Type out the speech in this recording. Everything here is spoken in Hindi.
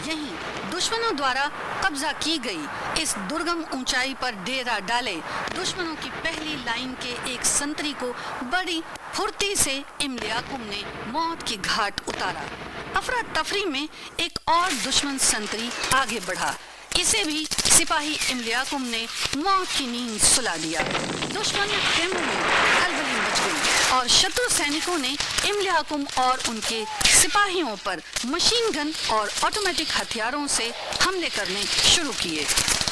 यहीं दुश्मनों द्वारा कब्जा की गई इस दुर्गम ऊंचाई पर डेरा डाले दुश्मनों की पहली लाइन के एक संतरी को बड़ी फुर्ती से इम्ले याकूब ने मौत की घाट उतारा। अफरा तफरी में एक और दुश्मन संतरी आगे बढ़ा। इसे भी सिपाही इम्ले याकूब ने मौत की नींद सुला दिया। दुश्मन खेमों में खलबली मच गई और शत्रु सैनिकों ने इम्ले याकूब और उनके सिपाहियों पर मशीन गन और ऑटोमेटिक हथियारों से हमले करने शुरू किए।